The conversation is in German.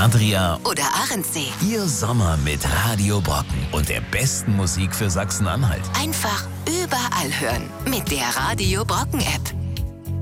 Adria oder Arendsee. Ihr Sommer mit Radio Brocken und der besten Musik für Sachsen-Anhalt. Einfach überall hören mit der Radio Brocken App.